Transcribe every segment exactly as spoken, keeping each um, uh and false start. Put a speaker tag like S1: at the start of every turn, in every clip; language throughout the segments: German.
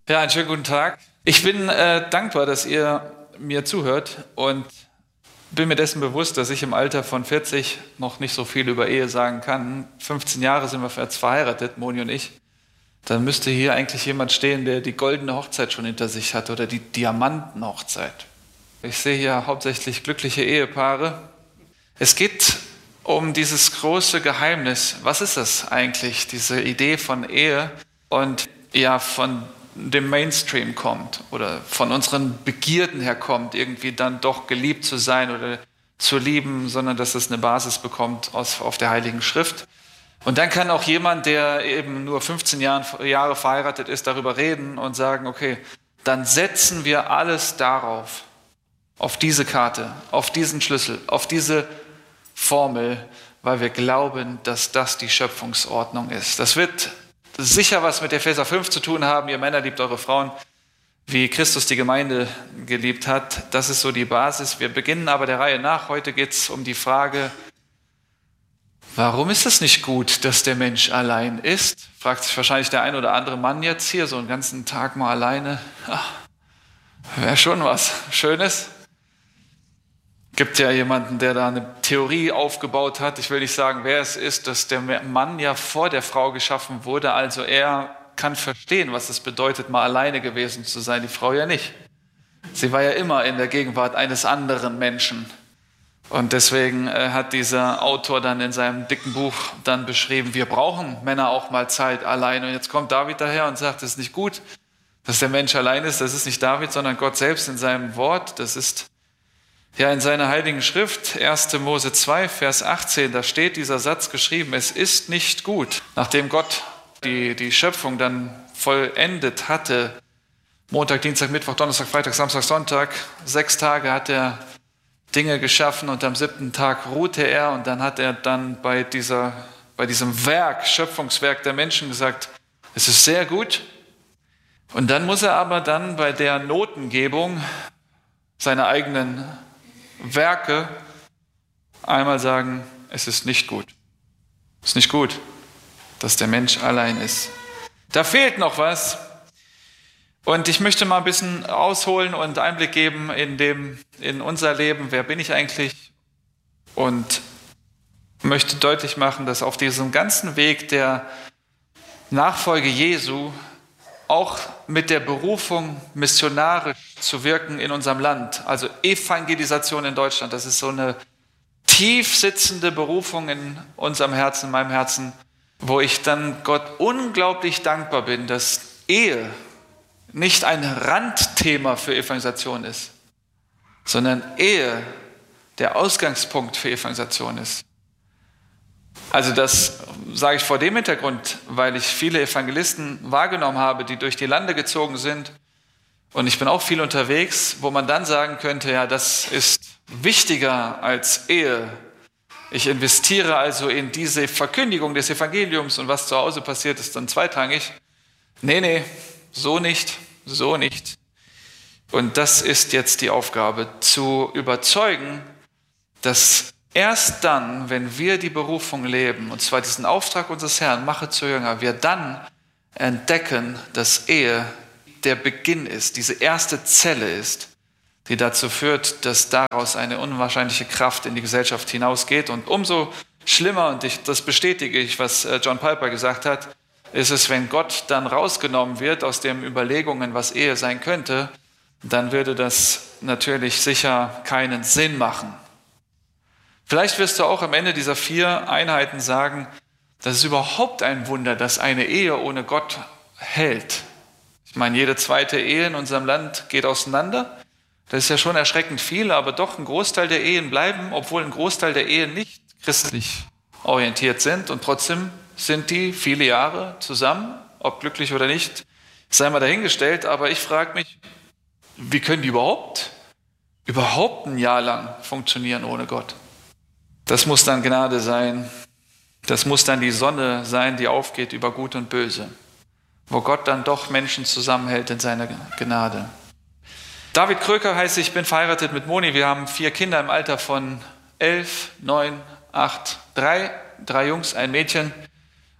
S1: Ja, einen schönen guten Tag. Ich bin äh, dankbar, dass ihr mir zuhört und bin mir dessen bewusst, dass ich im Alter von vierzig noch nicht so viel über Ehe sagen kann. fünfzehn Jahre sind wir jetzt verheiratet, Moni und ich. Dann müsste hier eigentlich jemand stehen, der die goldene Hochzeit schon hinter sich hat oder die Diamantenhochzeit. Ich sehe hier hauptsächlich glückliche Ehepaare. Es geht um dieses große Geheimnis. Was ist das eigentlich, diese Idee von Ehe und ja von dem Mainstream kommt oder von unseren Begierden her kommt, irgendwie dann doch geliebt zu sein oder zu lieben, sondern dass es eine Basis bekommt aus, auf der Heiligen Schrift. Und dann kann auch jemand, der eben nur fünfzehn Jahre verheiratet ist, darüber reden und sagen, okay, dann setzen wir alles darauf, auf diese Karte, auf diesen Schlüssel, auf diese Formel, weil wir glauben, dass das die Schöpfungsordnung ist. Das wird sicher was mit Epheser fünf zu tun haben. Ihr Männer liebt eure Frauen, wie Christus die Gemeinde geliebt hat. Das ist so die Basis. Wir beginnen aber der Reihe nach. Heute geht es um die Frage, warum ist es nicht gut, dass der Mensch allein ist? Fragt sich wahrscheinlich der ein oder andere Mann jetzt hier, so einen ganzen Tag mal alleine. Wäre schon was Schönes. Gibt ja jemanden, der da eine Theorie aufgebaut hat. Ich will nicht sagen, wer es ist, dass der Mann ja vor der Frau geschaffen wurde. Also er kann verstehen, was es bedeutet, mal alleine gewesen zu sein. Die Frau ja nicht. Sie war ja immer in der Gegenwart eines anderen Menschen. Und deswegen äh, hat dieser Autor dann in seinem dicken Buch dann beschrieben, wir brauchen Männer auch mal Zeit allein. Und jetzt kommt David daher und sagt, es ist nicht gut, dass der Mensch allein ist. Das ist nicht David, sondern Gott selbst in seinem Wort. Das ist ja in seiner Heiligen Schrift, erster Mose zwei, Vers achtzehn, da steht dieser Satz geschrieben, es ist nicht gut. Nachdem Gott die, die Schöpfung dann vollendet hatte, Montag, Dienstag, Mittwoch, Donnerstag, Freitag, Samstag, Sonntag, sechs Tage hat er Dinge geschaffen und am siebten Tag ruhte er und dann hat er dann bei, dieser, bei diesem Werk, Schöpfungswerk der Menschen gesagt, es ist sehr gut. Und dann muss er aber dann bei der Notengebung seine eigenen Werke einmal sagen, es ist nicht gut. Es ist nicht gut, dass der Mensch allein ist. Da fehlt noch was. Und ich möchte mal ein bisschen ausholen und Einblick geben in, dem, in unser Leben. Wer bin ich eigentlich? Und möchte deutlich machen, dass auf diesem ganzen Weg der Nachfolge Jesu auch mit der Berufung, missionarisch zu wirken in unserem Land, also Evangelisation in Deutschland, das ist so eine tief sitzende Berufung in unserem Herzen, in meinem Herzen, wo ich dann Gott unglaublich dankbar bin, dass Ehe nicht ein Randthema für Evangelisation ist, sondern Ehe der Ausgangspunkt für Evangelisation ist. Also das sage ich vor dem Hintergrund, weil ich viele Evangelisten wahrgenommen habe, die durch die Lande gezogen sind. Und ich bin auch viel unterwegs, wo man dann sagen könnte, ja, das ist wichtiger als Ehe. Ich investiere also in diese Verkündigung des Evangeliums und was zu Hause passiert, ist dann zweitrangig. Nee, nee, so nicht, so nicht. Und das ist jetzt die Aufgabe, zu überzeugen, dass erst dann, wenn wir die Berufung leben, und zwar diesen Auftrag unseres Herrn, mache zu Jünger, wir dann entdecken, dass Ehe der Beginn ist, diese erste Zelle ist, die dazu führt, dass daraus eine unwahrscheinliche Kraft in die Gesellschaft hinausgeht. Und umso schlimmer, und ich, das bestätige ich, was John Piper gesagt hat, ist es, wenn Gott dann rausgenommen wird aus den Überlegungen, was Ehe sein könnte, dann würde das natürlich sicher keinen Sinn machen. Vielleicht wirst du auch am Ende dieser vier Einheiten sagen, das ist überhaupt ein Wunder, dass eine Ehe ohne Gott hält. Ich meine, jede zweite Ehe in unserem Land geht auseinander. Das ist ja schon erschreckend viel, aber doch ein Großteil der Ehen bleiben, obwohl ein Großteil der Ehen nicht christlich orientiert sind. Und trotzdem sind die viele Jahre zusammen, ob glücklich oder nicht, sei mal dahingestellt. Aber ich frage mich, wie können die überhaupt, überhaupt ein Jahr lang funktionieren ohne Gott? Das muss dann Gnade sein. Das muss dann die Sonne sein, die aufgeht über Gut und Böse, wo Gott dann doch Menschen zusammenhält in seiner Gnade. David Kröker heißt ich, bin verheiratet mit Moni. Wir haben vier Kinder im Alter von elf, neun, acht, drei, drei Jungs, ein Mädchen.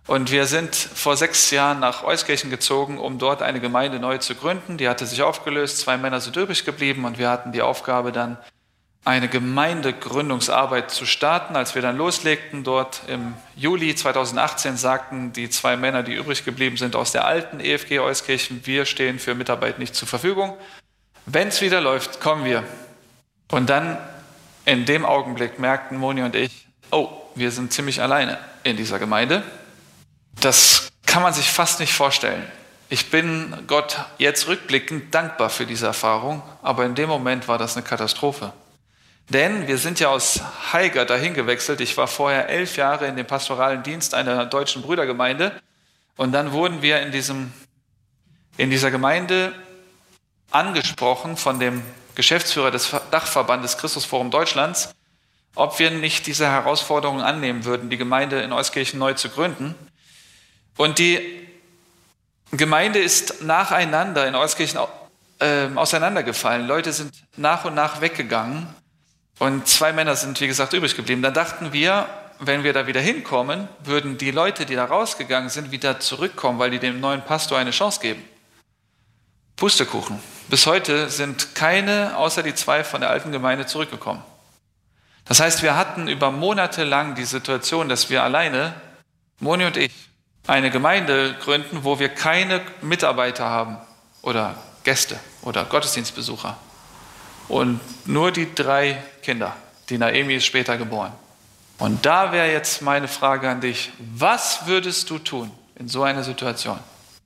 S1: Und wir sind vor sechs Jahren nach Euskirchen gezogen, um dort eine Gemeinde neu zu gründen. Die hatte sich aufgelöst, zwei Männer sind übrig geblieben und wir hatten die Aufgabe dann, eine Gemeindegründungsarbeit zu starten. Als wir dann loslegten, dort im Juli zweitausendachtzehn, sagten die zwei Männer, die übrig geblieben sind aus der alten E F G Euskirchen, wir stehen für Mitarbeit nicht zur Verfügung. Wenn es wieder läuft, kommen wir. Und dann in dem Augenblick merkten Moni und ich, oh, wir sind ziemlich alleine in dieser Gemeinde. Das kann man sich fast nicht vorstellen. Ich bin Gott jetzt rückblickend dankbar für diese Erfahrung, aber in dem Moment war das eine Katastrophe. Denn wir sind ja aus Haiger dahin gewechselt. Ich war vorher elf Jahre in dem pastoralen Dienst einer deutschen Brüdergemeinde. Und dann wurden wir in, diesem, in dieser Gemeinde angesprochen von dem Geschäftsführer des Dachverbandes Christusforum Deutschlands, ob wir nicht diese Herausforderung annehmen würden, die Gemeinde in Euskirchen neu zu gründen. Und die Gemeinde ist nacheinander in Euskirchen äh, auseinandergefallen. Leute sind nach und nach weggegangen. Und zwei Männer sind, wie gesagt, übrig geblieben. Dann dachten wir, wenn wir da wieder hinkommen, würden die Leute, die da rausgegangen sind, wieder zurückkommen, weil die dem neuen Pastor eine Chance geben. Pustekuchen. Bis heute sind keine, außer die zwei von der alten Gemeinde, zurückgekommen. Das heißt, wir hatten über Monate lang die Situation, dass wir alleine, Moni und ich, eine Gemeinde gründen, wo wir keine Mitarbeiter haben oder Gäste oder Gottesdienstbesucher. Und nur die drei Kinder. Die Naemi ist später geboren. Und da wäre jetzt meine Frage an dich. Was würdest du tun in so einer Situation?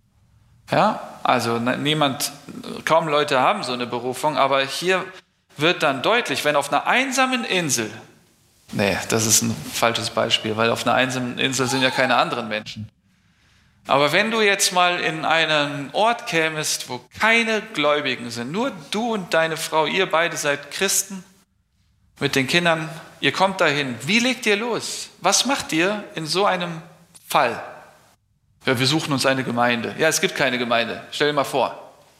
S1: Ja, also niemand, kaum Leute haben so eine Berufung, aber hier wird dann deutlich, wenn auf einer einsamen Insel, nee, das ist ein falsches Beispiel, weil auf einer einsamen Insel sind ja keine anderen Menschen. Aber wenn du jetzt mal in einen Ort kämest, wo keine Gläubigen sind, nur du und deine Frau, ihr beide seid Christen mit den Kindern, ihr kommt dahin, wie legt ihr los? Was macht ihr in so einem Fall? Ja, wir suchen uns eine Gemeinde. Ja, es gibt keine Gemeinde, stell dir mal vor.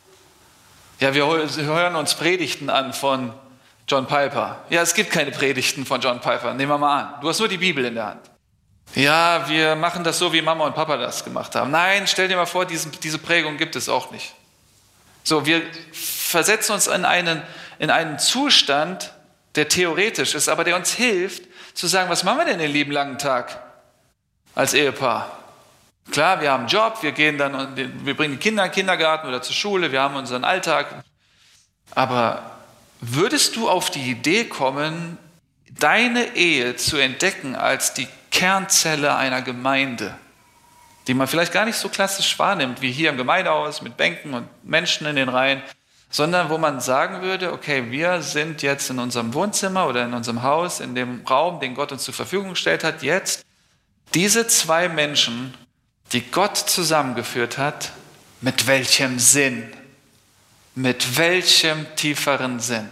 S1: Ja, wir hören uns Predigten an von John Piper. Ja, es gibt keine Predigten von John Piper, nehmen wir mal an. Du hast nur die Bibel in der Hand. Ja, wir machen das so, wie Mama und Papa das gemacht haben. Nein, stell dir mal vor, diese, diese Prägung gibt es auch nicht. So, wir versetzen uns in einen, in einen Zustand, der theoretisch ist, aber der uns hilft, zu sagen, was machen wir denn den lieben langen Tag als Ehepaar? Klar, wir haben einen Job, wir gehen dann und wir bringen die Kinder in den Kindergarten oder zur Schule, wir haben unseren Alltag. Aber würdest du auf die Idee kommen, deine Ehe zu entdecken als die Kernzelle einer Gemeinde, die man vielleicht gar nicht so klassisch wahrnimmt, wie hier im Gemeindehaus mit Bänken und Menschen in den Reihen, sondern wo man sagen würde, okay, wir sind jetzt in unserem Wohnzimmer oder in unserem Haus, in dem Raum, den Gott uns zur Verfügung gestellt hat, jetzt diese zwei Menschen, die Gott zusammengeführt hat, mit welchem Sinn? Mit welchem tieferen Sinn?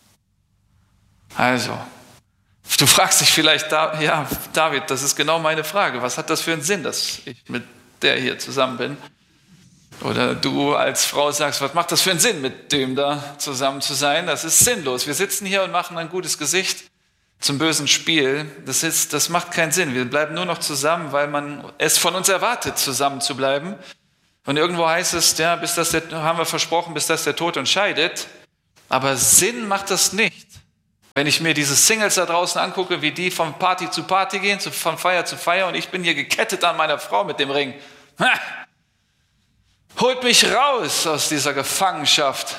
S1: Also, du fragst dich vielleicht, ja, David, das ist genau meine Frage. Was hat das für einen Sinn, dass ich mit der hier zusammen bin? Oder du als Frau sagst, was macht das für einen Sinn, mit dem da zusammen zu sein? Das ist sinnlos. Wir sitzen hier und machen ein gutes Gesicht zum bösen Spiel. Das ist, das macht keinen Sinn. Wir bleiben nur noch zusammen, weil man es von uns erwartet, zusammen zu bleiben. Und irgendwo heißt es, ja, bis das der, haben wir versprochen, bis das der Tod uns scheidet. Aber Sinn macht das nicht. Wenn ich mir diese Singles da draußen angucke, wie die von Party zu Party gehen, von Feier zu Feier, und ich bin hier gekettet an meiner Frau mit dem Ring. Ha! Holt mich raus aus dieser Gefangenschaft.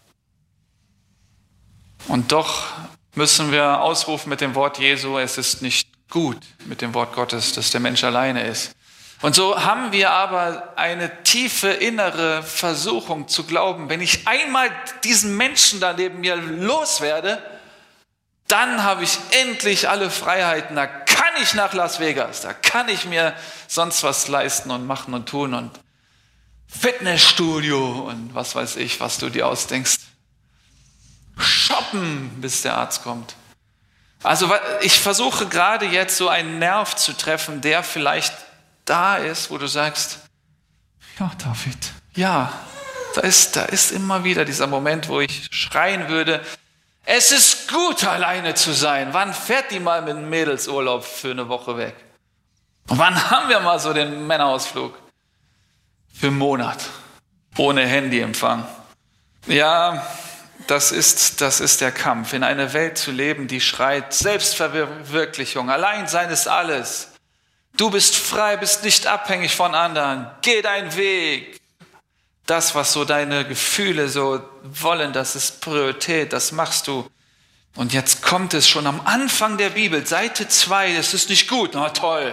S1: Und doch müssen wir ausrufen mit dem Wort Jesu, es ist nicht gut mit dem Wort Gottes, dass der Mensch alleine ist. Und so haben wir aber eine tiefe innere Versuchung zu glauben, wenn ich einmal diesen Menschen da neben mir loswerde, dann habe ich endlich alle Freiheiten, da kann ich nach Las Vegas, da kann ich mir sonst was leisten und machen und tun und Fitnessstudio und was weiß ich, was du dir ausdenkst. Shoppen, bis der Arzt kommt. Also ich versuche gerade jetzt so einen Nerv zu treffen, der vielleicht da ist, wo du sagst, ja David, ja, da ist, da ist immer wieder dieser Moment, wo ich schreien würde, es ist gut, alleine zu sein. Wann fährt die mal mit einem Mädelsurlaub für eine Woche weg? Und wann haben wir mal so den Männerausflug? Für einen Monat. Ohne Handyempfang. Ja, das ist, das ist der Kampf. In einer Welt zu leben, die schreit Selbstverwirklichung. Alleinsein ist alles. Du bist frei, bist nicht abhängig von anderen. Geh deinen Weg. Das, was so deine Gefühle so wollen, das ist Priorität, das machst du. Und jetzt kommt es schon am Anfang der Bibel, Seite zwei, das ist nicht gut, na toll.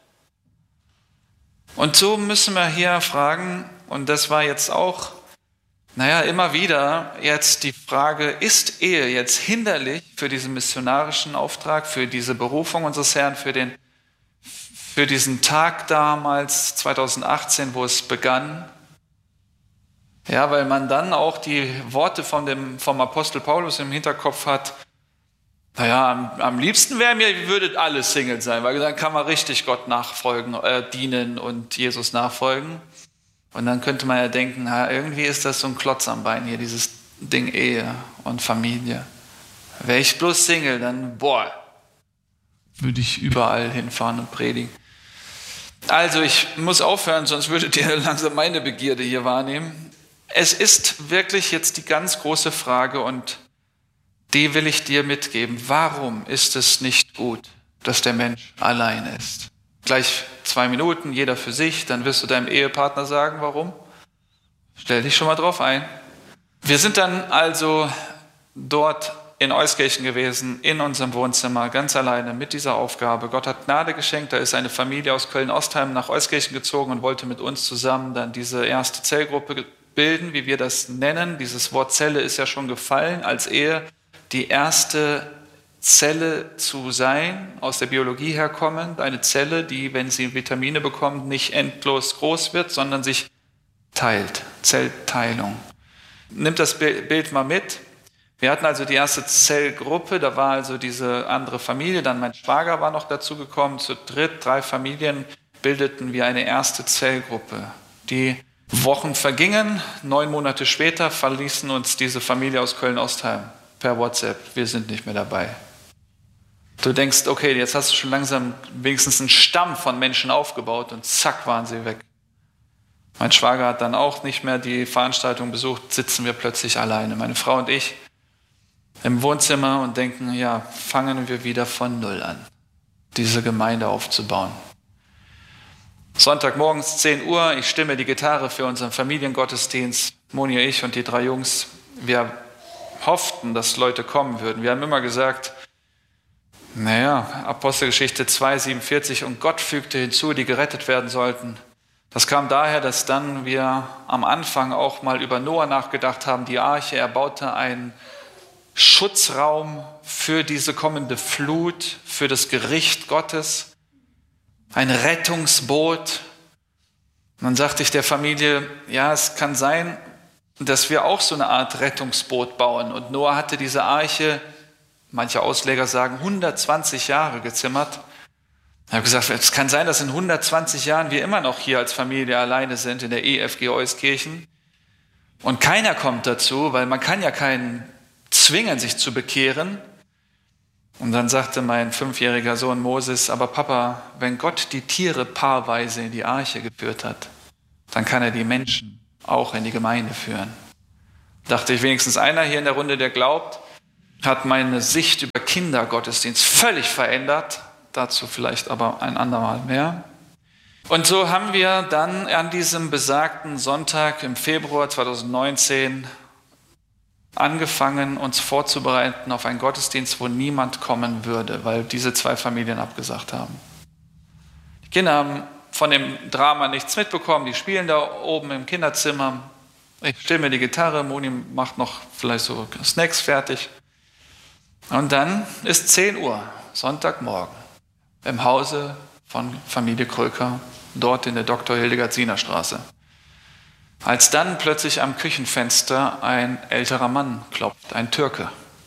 S1: Und so müssen wir hier fragen, und das war jetzt auch, naja, immer wieder jetzt die Frage, ist Ehe jetzt hinderlich für diesen missionarischen Auftrag, für diese Berufung unseres Herrn, für den, für diesen Tag damals, zweitausendachtzehn, wo es begann? Ja, weil man dann auch die Worte von dem, vom Apostel Paulus im Hinterkopf hat, naja, am, am liebsten wäre mir, ihr würdet alle Single sein, weil dann kann man richtig Gott nachfolgen, äh, dienen und Jesus nachfolgen. Und dann könnte man ja denken, na, irgendwie ist das so ein Klotz am Bein hier, dieses Ding Ehe und Familie. Wäre ich bloß Single, dann, boah, würde ich überall hinfahren und predigen. Also ich muss aufhören, sonst würdet ihr langsam meine Begierde hier wahrnehmen. Es ist wirklich jetzt die ganz große Frage und die will ich dir mitgeben. Warum ist es nicht gut, dass der Mensch allein ist? Gleich zwei Minuten, jeder für sich, dann wirst du deinem Ehepartner sagen, warum. Stell dich schon mal drauf ein. Wir sind dann also dort in Euskirchen gewesen, in unserem Wohnzimmer, ganz alleine mit dieser Aufgabe. Gott hat Gnade geschenkt, da ist eine Familie aus Köln-Ostheim nach Euskirchen gezogen und wollte mit uns zusammen dann diese erste Zellgruppe bilden, wie wir das nennen. Dieses Wort Zelle ist ja schon gefallen, als Ehe die erste Zelle zu sein, aus der Biologie herkommend. Eine Zelle, die, wenn sie Vitamine bekommt, nicht endlos groß wird, sondern sich teilt. Zellteilung. Nimmt das Bild mal mit. Wir hatten also die erste Zellgruppe, da war also diese andere Familie, dann mein Schwager war noch dazu gekommen, zu dritt, drei Familien bildeten wir eine erste Zellgruppe. Die Wochen vergingen, neun Monate später verließen uns diese Familie aus Köln-Ostheim per WhatsApp. Wir sind nicht mehr dabei. Du denkst, okay, jetzt hast du schon langsam wenigstens einen Stamm von Menschen aufgebaut und zack, waren sie weg. Mein Schwager hat dann auch nicht mehr die Veranstaltung besucht, sitzen wir plötzlich alleine, meine Frau und ich, im Wohnzimmer und denken, ja, fangen wir wieder von Null an, diese Gemeinde aufzubauen. Sonntagmorgens zehn Uhr, ich stimme die Gitarre für unseren Familiengottesdienst, Moni, ich und die drei Jungs. Wir hofften, dass Leute kommen würden. Wir haben immer gesagt, naja, Apostelgeschichte zwei siebenundvierzig, und Gott fügte hinzu, die gerettet werden sollten. Das kam daher, dass dann wir am Anfang auch mal über Noah nachgedacht haben, die Arche. Er baute einen Schutzraum für diese kommende Flut, für das Gericht Gottes, ein Rettungsboot. Und dann sagte ich der Familie, ja, es kann sein, dass wir auch so eine Art Rettungsboot bauen. Und Noah hatte diese Arche, manche Ausleger sagen, hundertzwanzig Jahre gezimmert. Ich habe gesagt, es kann sein, dass in hundertzwanzig Jahren wir immer noch hier als Familie alleine sind in der E F G Euskirchen. Und keiner kommt dazu, weil man kann ja keinen zwingen, sich zu bekehren. Und dann sagte mein fünfjähriger Sohn Moses, aber Papa, wenn Gott die Tiere paarweise in die Arche geführt hat, dann kann er die Menschen auch in die Gemeinde führen. Dachte ich, wenigstens einer hier in der Runde, der glaubt, hat meine Sicht über Kindergottesdienst völlig verändert. Dazu vielleicht aber ein andermal mehr. Und so haben wir dann an diesem besagten Sonntag im Februar zweitausendneunzehn angefangen, uns vorzubereiten auf einen Gottesdienst, wo niemand kommen würde, weil diese zwei Familien abgesagt haben. Die Kinder haben von dem Drama nichts mitbekommen, die spielen da oben im Kinderzimmer. Ich stelle mir die Gitarre, Moni macht noch vielleicht so Snacks fertig. Und dann ist zehn Uhr, Sonntagmorgen, im Hause von Familie Kröker, dort in der Doktor Hildegard-Siener Straße. Als dann plötzlich am Küchenfenster ein älterer Mann klopft, ein Türke.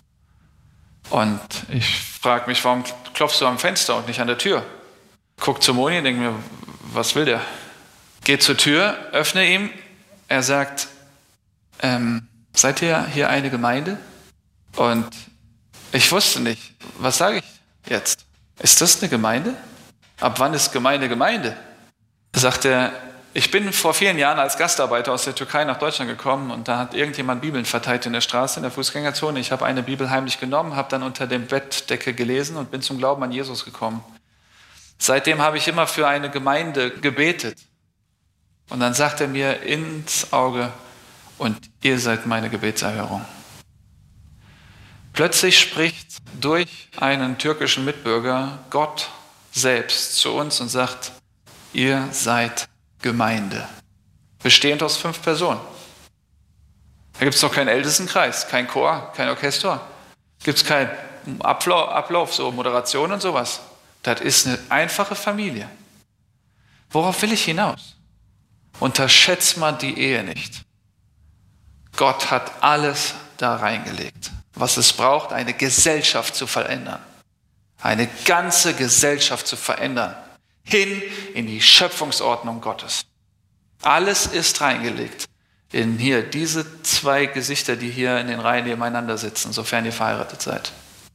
S1: Und ich frage mich, warum klopfst du am Fenster und nicht an der Tür? Guck zu Moni und denke mir, was will der? Geht zur Tür, öffne ihm, er sagt, ähm, seid ihr hier eine Gemeinde? Und ich wusste nicht, was sage ich jetzt? Ist das eine Gemeinde? Ab wann ist Gemeinde Gemeinde? Da sagt er, ich bin vor vielen Jahren als Gastarbeiter aus der Türkei nach Deutschland gekommen und da hat irgendjemand Bibeln verteilt in der Straße, in der Fußgängerzone. Ich habe eine Bibel heimlich genommen, habe dann unter dem Bettdecke gelesen und bin zum Glauben an Jesus gekommen. Seitdem habe ich immer für eine Gemeinde gebetet. Und dann sagt er mir ins Auge, und ihr seid meine Gebetserhörung. Plötzlich spricht durch einen türkischen Mitbürger Gott selbst zu uns und sagt, ihr seid Gemeinde, bestehend aus fünf Personen. Da gibt es doch keinen Ältestenkreis, kein Chor, kein Orchester, gibt es keinen Ablauf, Ablauf, so Moderation und sowas. Das ist eine einfache Familie. Worauf will ich hinaus? Unterschätzt mal die Ehe nicht. Gott hat alles da reingelegt, was es braucht, eine Gesellschaft zu verändern. Eine ganze Gesellschaft zu verändern. Hin in die Schöpfungsordnung Gottes. Alles ist reingelegt in hier diese zwei Gesichter, die hier in den Reihen nebeneinander sitzen, sofern ihr verheiratet seid.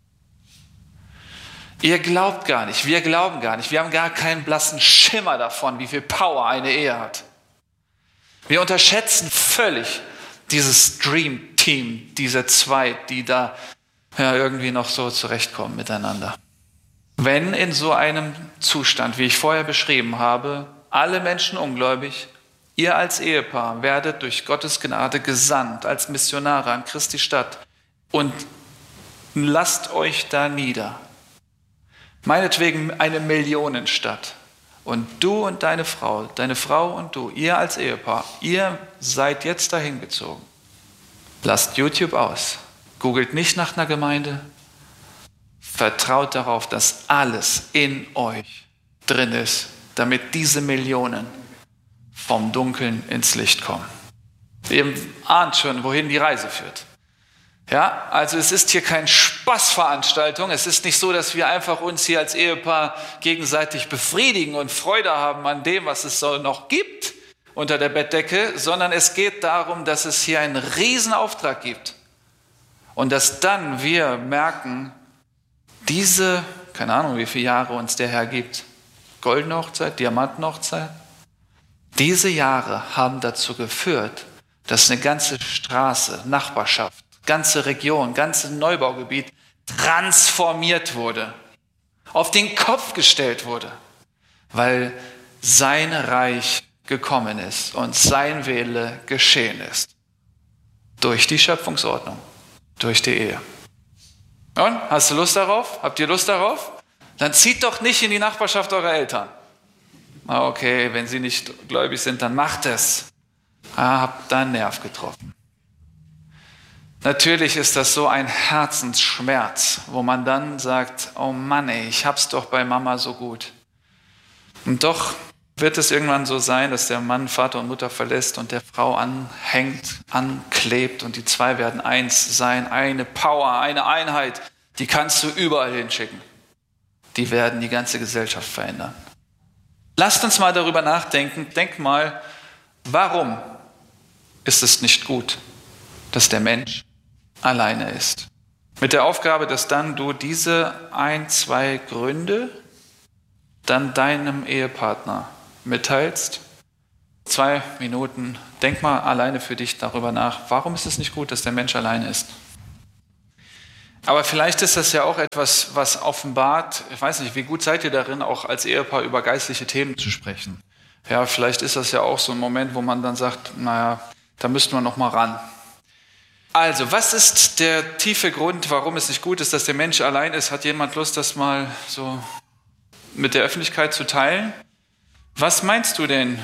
S1: Ihr glaubt gar nicht, wir glauben gar nicht, wir haben gar keinen blassen Schimmer davon, wie viel Power eine Ehe hat. Wir unterschätzen völlig dieses Dream Team, diese zwei, die da ja, irgendwie noch so zurechtkommen miteinander. Wenn in so einem Zustand, wie ich vorher beschrieben habe, alle Menschen ungläubig, ihr als Ehepaar werdet durch Gottes Gnade gesandt als Missionare an Christi Stadt und lasst euch da nieder. Meinetwegen eine Millionenstadt. Und du und deine Frau, deine Frau und du, ihr als Ehepaar, ihr seid jetzt dahin gezogen. Lasst YouTube aus. Googelt nicht nach einer Gemeinde. Vertraut darauf, dass alles in euch drin ist, damit diese Millionen vom Dunkeln ins Licht kommen. Ihr ahnt schon, wohin die Reise führt. Ja, also es ist hier keine Spaßveranstaltung. Es ist nicht so, dass wir einfach uns hier als Ehepaar gegenseitig befriedigen und Freude haben an dem, was es so noch gibt unter der Bettdecke, sondern es geht darum, dass es hier einen Riesenauftrag gibt. Und dass dann wir merken, diese, keine Ahnung, wie viele Jahre uns der Herr gibt, goldene Hochzeit, Diamantenhochzeit, diese Jahre haben dazu geführt, dass eine ganze Straße, Nachbarschaft, ganze Region, ganzes Neubaugebiet transformiert wurde, auf den Kopf gestellt wurde, weil sein Reich gekommen ist und sein Wille geschehen ist. Durch die Schöpfungsordnung, durch die Ehe. Und, hast du Lust darauf? Habt ihr Lust darauf? Dann zieht doch nicht in die Nachbarschaft eurer Eltern. Okay, wenn sie nicht gläubig sind, dann macht es. Ah, habt da einen Nerv getroffen. Natürlich ist das so ein Herzensschmerz, wo man dann sagt, oh Mann, ey, ich hab's doch bei Mama so gut. Und doch wird es irgendwann so sein, dass der Mann Vater und Mutter verlässt und der Frau anhängt, anklebt und die zwei werden eins sein, eine Power, eine Einheit, die kannst du überall hinschicken. Die werden die ganze Gesellschaft verändern. Lasst uns mal darüber nachdenken, denk mal, warum ist es nicht gut, dass der Mensch alleine ist? Mit der Aufgabe, dass dann du diese ein, zwei Gründe dann deinem Ehepartner mitteilst. Zwei Minuten, denk mal alleine für dich darüber nach, warum ist es nicht gut, dass der Mensch alleine ist? Aber vielleicht ist das ja auch etwas, was offenbart, ich weiß nicht, wie gut seid ihr darin, auch als Ehepaar über geistliche Themen zu sprechen? Ja, vielleicht ist das ja auch so ein Moment, wo man dann sagt, naja, da müssten wir noch mal ran. Also, was ist der tiefe Grund, warum es nicht gut ist, dass der Mensch allein ist? Hat jemand Lust, das mal so mit der Öffentlichkeit zu teilen? Was meinst du denn?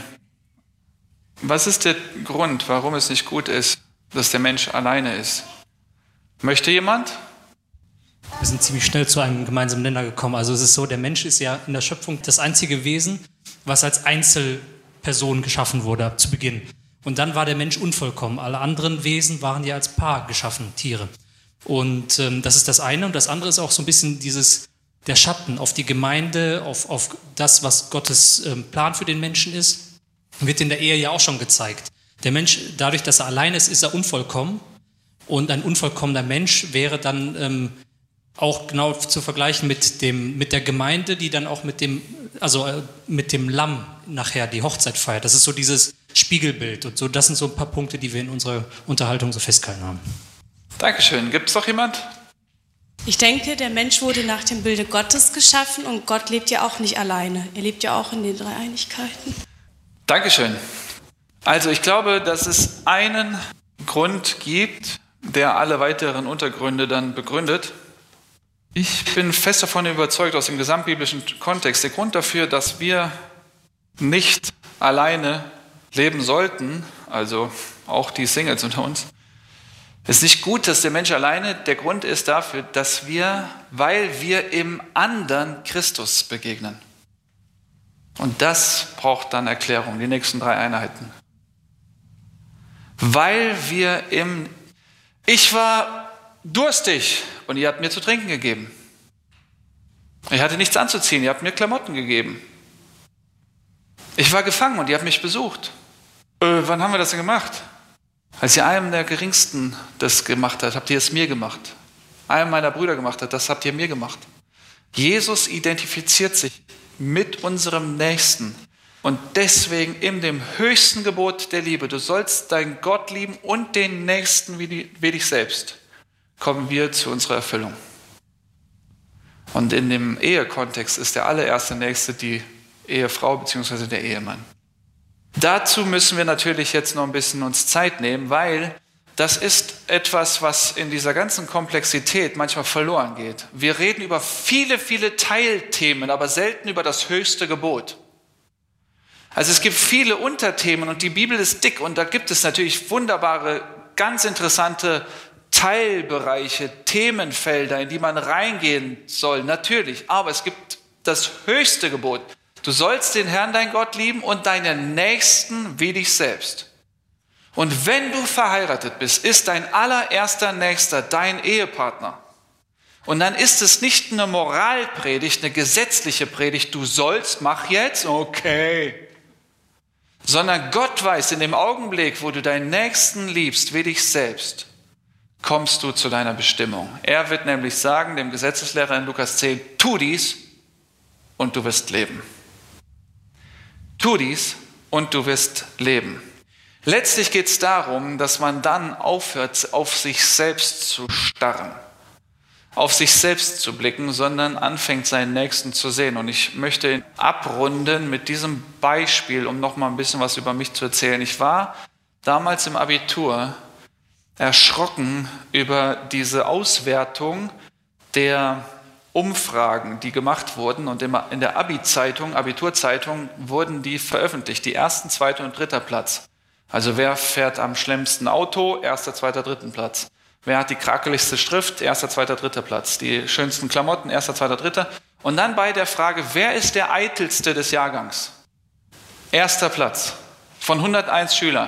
S1: Was ist der Grund, warum es nicht gut ist, dass der Mensch alleine ist? Möchte jemand?
S2: Wir sind ziemlich schnell zu einem gemeinsamen Nenner gekommen. Also es ist so, der Mensch ist ja in der Schöpfung das einzige Wesen, was als Einzelperson geschaffen wurde zu Beginn. Und dann war der Mensch unvollkommen. Alle anderen Wesen waren ja als Paar geschaffen, Tiere. Und ähm, das ist das eine. Und das andere ist auch so ein bisschen dieses, der Schatten auf die Gemeinde, auf, auf das, was Gottes ähm, Plan für den Menschen ist, wird in der Ehe ja auch schon gezeigt. Der Mensch, dadurch, dass er allein ist, ist er unvollkommen. Und ein unvollkommener Mensch wäre dann ähm, auch genau zu vergleichen mit, dem, mit der Gemeinde, die dann auch mit dem, also äh, mit dem Lamm nachher die Hochzeit feiert. Das ist so dieses Spiegelbild und so. Das sind so ein paar Punkte, die wir in unserer Unterhaltung so festgehalten haben.
S1: Dankeschön. Gibt es noch jemand?
S3: Ich denke, der Mensch wurde nach dem Bilde Gottes geschaffen und Gott lebt ja auch nicht alleine. Er lebt ja auch in den Dreieinigkeiten.
S1: Dankeschön. Also ich glaube, dass es einen Grund gibt, der alle weiteren Untergründe dann begründet. Ich bin fest davon überzeugt, aus dem gesamtbiblischen Kontext, der Grund dafür, dass wir nicht alleine leben sollten, also auch die Singles unter uns, ist nicht gut, dass der Mensch alleine, der Grund ist dafür, dass wir, weil wir im anderen Christus begegnen. Und das braucht dann Erklärung, die nächsten drei Einheiten. Weil wir im, ich war durstig und ihr habt mir zu trinken gegeben. Ich hatte nichts anzuziehen, ihr habt mir Klamotten gegeben. Ich war gefangen und ihr habt mich besucht. Äh, wann haben wir das denn gemacht? Als ihr einem der Geringsten das gemacht habt, habt ihr es mir gemacht. Einem meiner Brüder gemacht hat, das habt ihr mir gemacht. Jesus identifiziert sich mit unserem Nächsten. Und deswegen in dem höchsten Gebot der Liebe, du sollst deinen Gott lieben und den Nächsten wie, die, wie dich selbst, kommen wir zu unserer Erfüllung. Und in dem Ehekontext ist der allererste Nächste die Ehefrau bzw. der Ehemann. Dazu müssen wir natürlich jetzt noch ein bisschen uns Zeit nehmen, weil das ist etwas, was in dieser ganzen Komplexität manchmal verloren geht. Wir reden über viele, viele Teilthemen, aber selten über das höchste Gebot. Also es gibt viele Unterthemen und die Bibel ist dick und da gibt es natürlich wunderbare, ganz interessante Teilbereiche, Themenfelder, in die man reingehen soll, natürlich. Aber es gibt das höchste Gebot. Du sollst den Herrn, dein Gott, lieben und deinen Nächsten wie dich selbst. Und wenn du verheiratet bist, ist dein allererster Nächster dein Ehepartner. Und dann ist es nicht eine Moralpredigt, eine gesetzliche Predigt, du sollst, mach jetzt, okay. Sondern Gott weiß, in dem Augenblick, wo du deinen Nächsten liebst wie dich selbst, kommst du zu deiner Bestimmung. Er wird nämlich sagen, dem Gesetzeslehrer in Lukas zehn, tu dies und du wirst leben. Tu dies und du wirst leben. Letztlich geht es darum, dass man dann aufhört, auf sich selbst zu starren, auf sich selbst zu blicken, sondern anfängt, seinen Nächsten zu sehen. Und ich möchte abrunden mit diesem Beispiel, um noch mal ein bisschen was über mich zu erzählen. Ich war damals im Abitur erschrocken über diese Auswertung der Umfragen, die gemacht wurden. Und in der Abi-Zeitung, Abiturzeitung, wurden die veröffentlicht. Die ersten, zweiter und dritter Platz. Also wer fährt am schlimmsten Auto? Erster, zweiter, dritten Platz. Wer hat die krakeligste Schrift? Erster, zweiter, dritter Platz. Die schönsten Klamotten? Erster, zweiter, dritter. Und dann bei der Frage, wer ist der eitelste des Jahrgangs? Erster Platz. Von hunderteins Schüler.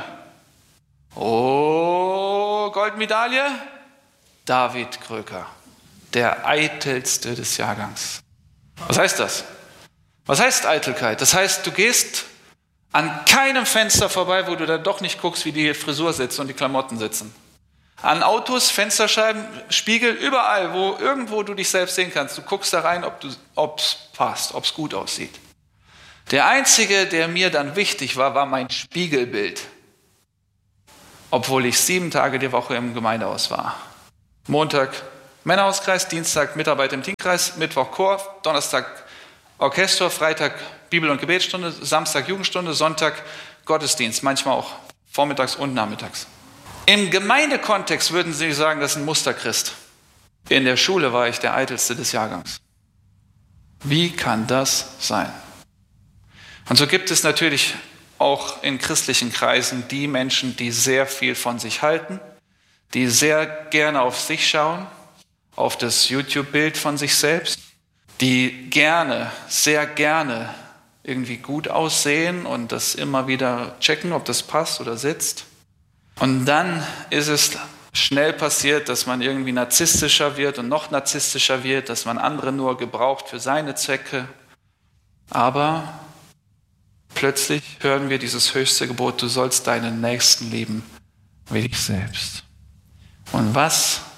S1: Oh, Goldmedaille? David Kröker. Der eitelste des Jahrgangs. Was heißt das? Was heißt Eitelkeit? Das heißt, du gehst an keinem Fenster vorbei, wo du dann doch nicht guckst, wie die Frisur sitzt und die Klamotten sitzen. An Autos, Fensterscheiben, Spiegel, überall, wo irgendwo du dich selbst sehen kannst. Du guckst da rein, ob es passt, ob es gut aussieht. Der einzige, der mir dann wichtig war, war mein Spiegelbild. Obwohl ich sieben Tage die Woche im Gemeindehaus war. Montag Männerhauskreis, Dienstag Mitarbeit im Teamkreis, Mittwoch Chor, Donnerstag Orchester, Freitag Bibel- und Gebetsstunde, Samstag Jugendstunde, Sonntag Gottesdienst, manchmal auch vormittags und nachmittags. Im Gemeindekontext würden Sie sagen, das ist ein Musterchrist. In der Schule war ich der eitelste des Jahrgangs. Wie kann das sein? Und so gibt es natürlich auch in christlichen Kreisen die Menschen, die sehr viel von sich halten, die sehr gerne auf sich schauen, auf das YouTube-Bild von sich selbst, die gerne, sehr gerne irgendwie gut aussehen und das immer wieder checken, ob das passt oder sitzt. Und dann ist es schnell passiert, dass man irgendwie narzisstischer wird und noch narzisstischer wird, dass man andere nur gebraucht für seine Zwecke. Aber plötzlich hören wir dieses höchste Gebot, du sollst deinen Nächsten lieben wie dich selbst. Und was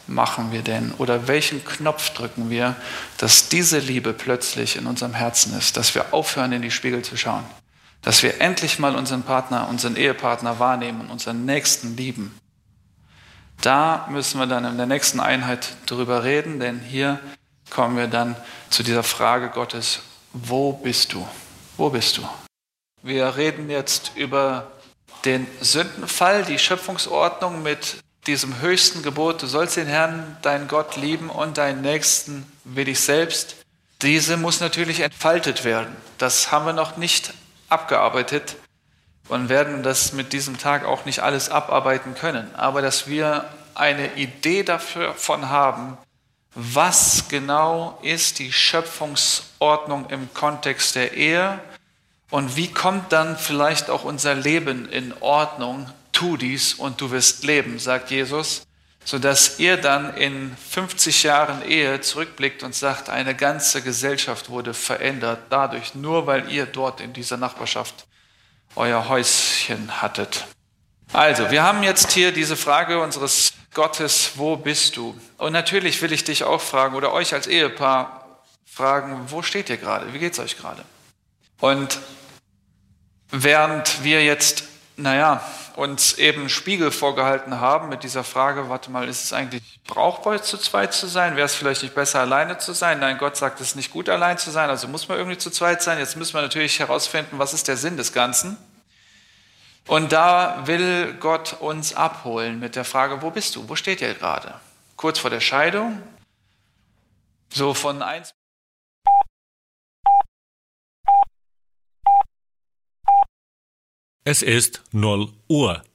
S1: machen wir denn oder welchen Knopf drücken wir, dass diese Liebe plötzlich in unserem Herzen ist, dass wir aufhören, in die Spiegel zu schauen, dass wir endlich mal unseren Partner, unseren Ehepartner wahrnehmen und unseren Nächsten lieben. Da müssen wir dann in der nächsten Einheit drüber reden, denn hier kommen wir dann zu dieser Frage Gottes, wo bist du? Wo bist du? Wir reden jetzt über den Sündenfall, die Schöpfungsordnung mit diesem höchsten Gebot, du sollst den Herrn, deinen Gott lieben und deinen Nächsten wie dich selbst. Diese muss natürlich entfaltet werden. Das haben wir noch nicht abgearbeitet und werden das mit diesem Tag auch nicht alles abarbeiten können. Aber dass wir eine Idee davon haben, was genau ist die Schöpfungsordnung im Kontext der Ehe und wie kommt dann vielleicht auch unser Leben in Ordnung? Tu dies und du wirst leben, sagt Jesus, sodass ihr dann in fünfzig Jahren Ehe zurückblickt und sagt, eine ganze Gesellschaft wurde verändert dadurch, nur weil ihr dort in dieser Nachbarschaft euer Häuschen hattet. Also, wir haben jetzt hier diese Frage unseres Gottes, wo bist du? Und natürlich will ich dich auch fragen oder euch als Ehepaar fragen, wo steht ihr gerade? Wie geht es euch gerade? Und während wir jetzt, naja, uns eben Spiegel vorgehalten haben mit dieser Frage, warte mal, ist es eigentlich brauchbar, zu zweit zu sein? Wäre es vielleicht nicht besser, alleine zu sein? Nein, Gott sagt, es ist nicht gut, allein zu sein, also muss man irgendwie zu zweit sein. Jetzt müssen wir natürlich herausfinden, was ist der Sinn des Ganzen? Und da will Gott uns abholen mit der Frage, wo bist du? Wo steht ihr gerade? Kurz vor der Scheidung? So von eins.
S4: Es ist null Uhr.